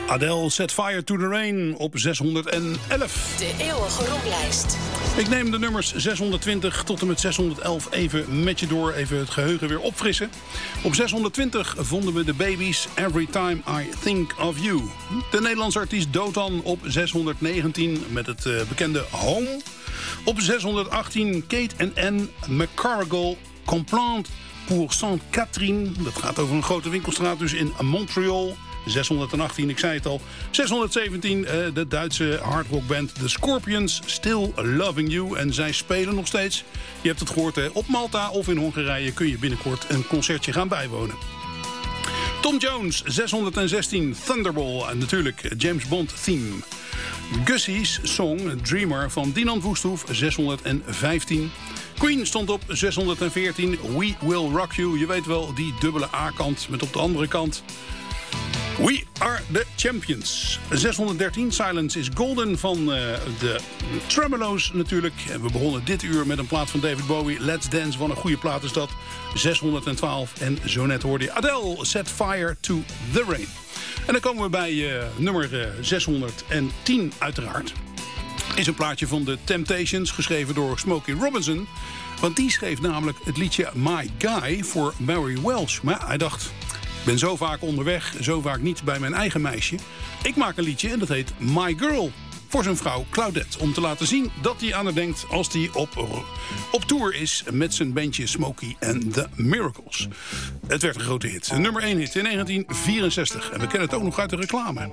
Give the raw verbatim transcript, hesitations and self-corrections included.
Adele, Set Fire to the Rain op zeshonderdelf. De eeuwige roeplijst. Ik neem de nummers zeshonderdtwintig tot en met zeshonderdelf even met je door. Even het geheugen weer opfrissen. Op zeshonderdtwintig vonden we de Babies, Every Time I Think of You. De Nederlandse artiest Dotan op zeshonderdnegentien met het uh, bekende Home. Op zeshonderdachttien Kate en Anne McCarrigal, Complaint pour Sainte Catherine. Dat gaat over een grote winkelstraat dus in Montreal. zeshonderdachttien, ik zei het al. zeshonderdzeventien, de Duitse hardrockband The Scorpions, Still Loving You. En zij spelen nog steeds. Je hebt het gehoord, hè? Op Malta of in Hongarije kun je binnenkort een concertje gaan bijwonen. Tom Jones, zeshonderdzestien, Thunderball en natuurlijk James Bond theme. Gussie's song Dreamer van Dinant Woesthoef, zeshonderdvijftien. Queen stond op zeshonderdveertien, We Will Rock You. Je weet wel, die dubbele A-kant met op de andere kant We Are The Champions. zeshonderddertien, Silence is Golden van uh, de Tremolo's natuurlijk. En we begonnen dit uur met een plaat van David Bowie. Let's Dance, wat een goede plaat is dat. zeshonderdtwaalf en zo net hoorde je Adele, Set Fire to the Rain. En dan komen we bij uh, nummer uh, zeshonderdtien uiteraard. Is een plaatje van The Temptations, geschreven door Smokey Robinson. Want die schreef namelijk het liedje My Guy voor Mary Welsh. Maar ja, hij dacht, ik ben zo vaak onderweg, zo vaak niet bij mijn eigen meisje. Ik maak een liedje en dat heet My Girl. Voor zijn vrouw Claudette. Om te laten zien dat hij aan haar denkt als hij op, op tour is met zijn bandje Smokey and the Miracles. Het werd een grote hit. Een nummer één hit in negentien vierenzestig. En we kennen het ook nog uit de reclame.